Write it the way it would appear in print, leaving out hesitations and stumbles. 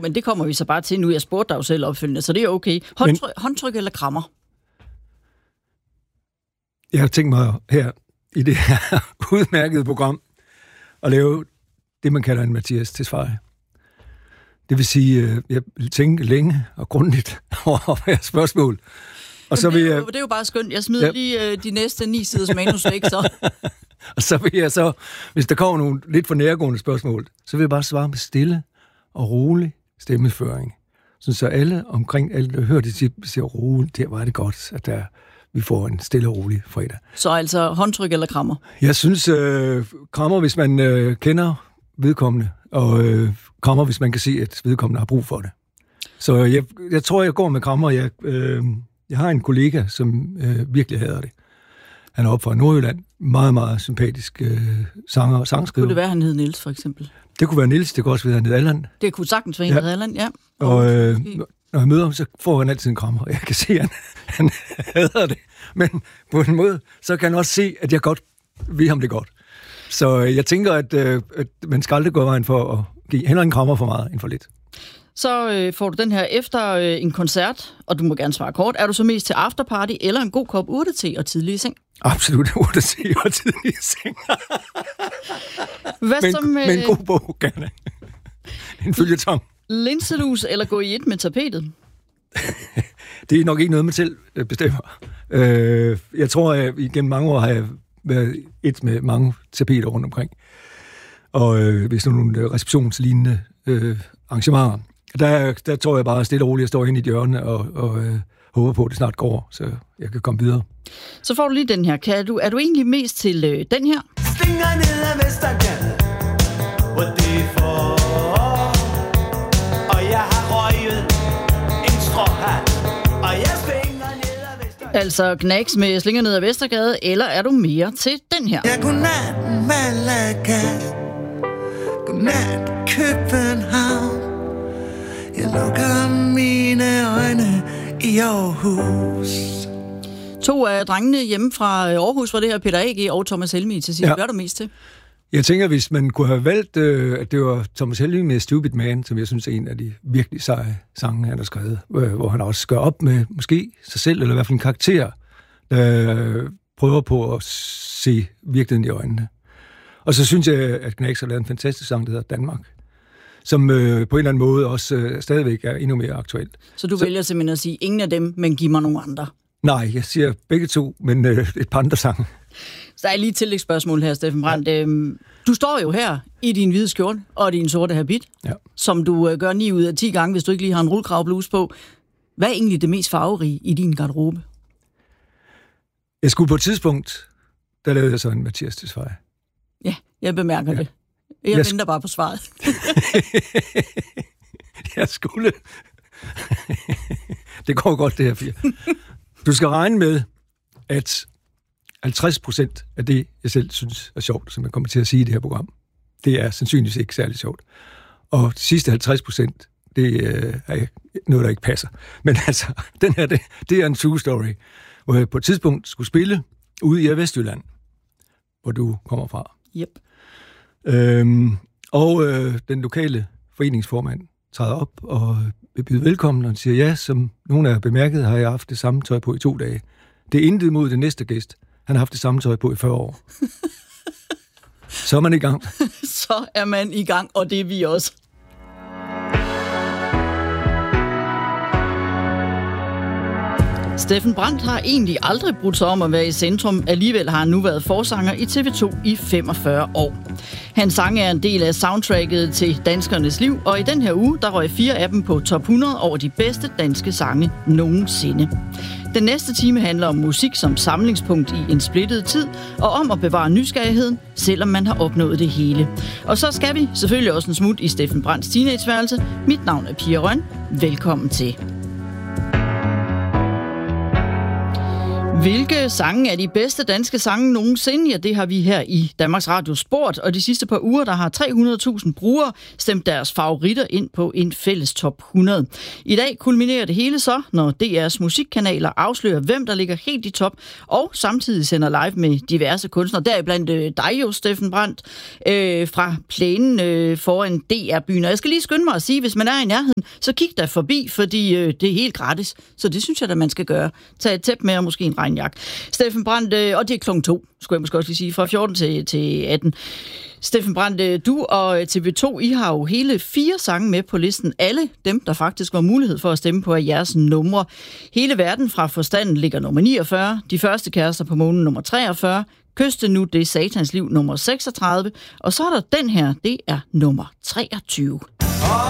Men det kommer vi så bare til nu. Jeg spurgte dig jo selv opfølgende, så det er okay. Håndtryk eller krammer? Jeg har tænkt mig her i det her udmærkede program at lave det, man kalder en Mathias Tesfaye. Det vil sige, jeg vil tænke længe og grundigt over hver spørgsmål. Og så vil det er jo bare skønt. Jeg smider lige de næste 9 siders manus væk, så. Og så vil jeg så, hvis der kommer nogle lidt for nærgående spørgsmål, så vil jeg bare svare med stille og rolig stemmeføring. Så alle omkring, alle der hører det, siger roligt, der var det godt, at vi får en stille og rolig fredag. Så altså håndtryk eller krammer? Jeg synes, krammer, hvis man kender vedkommende, og krammer, hvis man kan se, at vedkommende har brug for det. Så jeg tror, jeg går med krammer. Jeg har en kollega, som virkelig hader det. Han er oppe fra Nordjylland. Meget, meget sympatisk sanger og sangskriver. Kunne det være, han hed Niels, for eksempel? Det kunne være Niels, det kunne også være, han hed Allan. Det kunne sagtens være, han hed Allan, ja. Og når jeg møder ham, så får han altid en krammer. Jeg kan se, at han hader det. Men på en måde, så kan han også se, at jeg godt ved ham det godt. Så jeg tænker, at man skal aldrig gå vejen for at give hellere en krammer for meget end for lidt. Så får du den her efter en koncert, og du må gerne svare kort. Er du så mest til afterparty eller en god kop urtete og tidlig i seng? Absolut urtete og tidlig i seng. Men en god bog, gerne. En føljeton. Linselus eller gå i et med tapetet? Det er nok ikke noget, man selv bestemmer. Jeg tror, at igennem mange år har jeg været et med mange tapeter rundt omkring. Og hvis der er nogle receptionslignende arrangementer, der tror jeg bare stille og roligt, at jeg står inde i et hjørne og håber på, at det snart går, så jeg kan komme videre. Så får du lige den her. Er du egentlig mest til den her? Slinger ned ad Vestergade, hvor det for, og jeg har røget en stråhat, og jeg slinger ned ad Vestergade. Altså Knacks med Slinger ned ad Vestergade, eller er du mere til den her? Ja, godnat Malaga, godnat København. Jeg lukker mine øjne i Aarhus. 2 af drengene hjemme fra Aarhus var det her, Peter A.G. og Thomas Helmig til sidst. Ja. Hvad er du mest til? Jeg tænker, hvis man kunne have valgt, at det var Thomas Helmig med Stupid Man, som jeg synes er en af de virkelig seje sange, han har skrevet, hvor han også gør op med måske sig selv, eller i hvert fald en karakter, der prøver på at se virkeligheden i øjnene. Og så synes jeg, at Knacks har lavet en fantastisk sang, der hedder Danmark, som på en eller anden måde også stadigvæk er endnu mere aktuelt. Så du vælger simpelthen at sige, ingen af dem, men giv mig nogle andre? Nej, jeg siger begge to, men et par andre sange. Så er lige et tillægsspørgsmål her, Steffen Brandt. Ja. Du står jo her i din hvide skjorte og din sorte habit, som du gør 9 ud af 10 gange, hvis du ikke lige har en rullekravbluse på. Hvad er egentlig det mest farverige i din garderobe? Jeg skulle på et tidspunkt, der lavede jeg så en Mathias Tesfaye. Ja, jeg bemærker det. Jeg venter bare på svaret. Jeg skulle. Det går godt, det her, Fie. Du skal regne med, at 50% af det, jeg selv synes er sjovt, som jeg kommer til at sige i det her program, det er sandsynligvis ikke særlig sjovt. Og de sidste 50%, det er noget, der ikke passer. Men altså, den her, det er en true story, hvor jeg på et tidspunkt skulle spille ude i Vestjylland, hvor du kommer fra. Yep. Den lokale foreningsformand træder op og vil byde velkommen, og han siger, ja, som nogen af jer bemærket, har jeg haft det samme tøj på i 2 dage. Det er intet mod den næste gæst. Han har haft det samme tøj på i 40 år. Så er man i gang. Så er man i gang, og det er vi også. Steffen Brandt har egentlig aldrig brudt sig om at være i centrum. Alligevel har han nu været forsanger i TV2 i 45 år. Hans sang er en del af soundtracket til danskernes liv, og i den her uge, der røg 4 af dem på top 100 over de bedste danske sange nogensinde. Den næste time handler om musik som samlingspunkt i en splittet tid, og om at bevare nysgerrigheden, selvom man har opnået det hele. Og så skal vi selvfølgelig også en smut i Steffen Brandts teenageværelse. Mit navn er Pia Røn. Velkommen til. Hvilke sange er de bedste danske sange nogensinde? Ja, det har vi her i Danmarks Radio spurgt, og de sidste par uger, der har 300.000 brugere stemt deres favoritter ind på en fælles top 100. I dag kulminerer det hele så, når DR's musikkanaler afslører, hvem der ligger helt i top, og samtidig sender live med diverse kunstnere. Deriblandt dig jo, Steffen Brandt, fra plænen foran DR-byen. Og jeg skal lige skynde mig at sige, hvis man er i nærheden, så kig der forbi, fordi det er helt gratis. Så det synes jeg, at man skal gøre. Tag et tæppe med og måske en regnjakke. Steffen Brandt, og det er klokken 2, skulle jeg måske også lige sige, fra 14 til 18. Steffen Brandt, du og TV2, I har jo hele 4 sange med på listen. Alle dem, der faktisk var mulighed for at stemme på, af jeres numre. Hele verden fra forstanden ligger nummer 49. De første kærester på månen nummer 43. Kyste nu, det er Satans liv nummer 36. Og så er der den her, det er nummer 23.